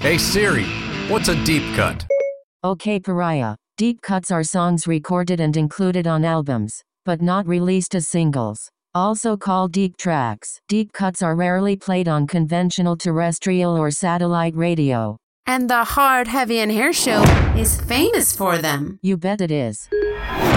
Hey Siri, what's a deep cut? Okay, Pariah. Deep cuts are songs recorded and included on albums, but not released as singles. Also called deep tracks. Deep cuts are rarely played on conventional terrestrial or satellite radio. And the Hard, Heavy, and Hair Show is famous for them. You bet it is.